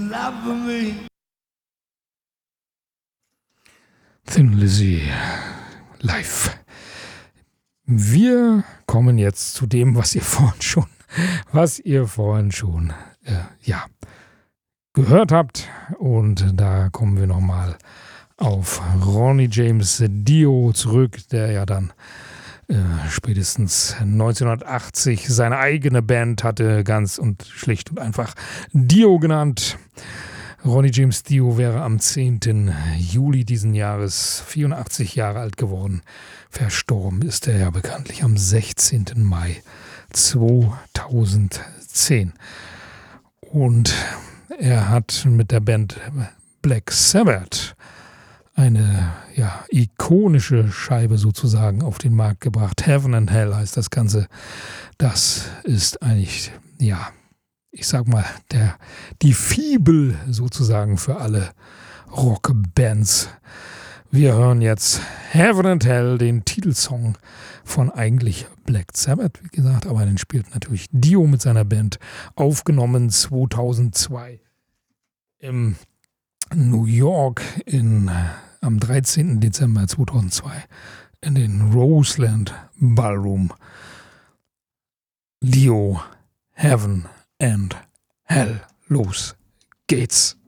love me. Thin Lizzy live. Wir kommen jetzt zu dem, was ihr vorhin schon gehört habt. Und da kommen wir nochmal auf Ronnie James Dio zurück, der ja dann spätestens 1980 seine eigene Band hatte, ganz und schlicht und einfach Dio genannt. Ronnie James Dio wäre am 10. Juli diesen Jahres 84 Jahre alt geworden. Verstorben ist er ja bekanntlich am 16. Mai 2010. Und er hat mit der Band Black Sabbath eine ikonische Scheibe sozusagen auf den Markt gebracht. Heaven and Hell heißt das Ganze. Das ist eigentlich, ich sag mal, die Fibel sozusagen für alle Rockbands. Wir hören jetzt Heaven and Hell, den Titelsong von eigentlich Black Sabbath, wie gesagt, aber den spielt natürlich Dio mit seiner Band, aufgenommen 2002 im New York am 13. Dezember 2002 in den Roseland Ballroom. Dio, Heaven and Hell. Los geht's.